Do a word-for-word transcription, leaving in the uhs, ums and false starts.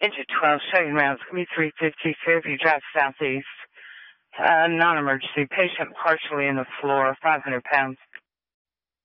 Engine twelve, shutting rounds, three fifty, Fairview Drive Southeast. Uh, non-emergency, patient partially in the floor, five hundred pounds.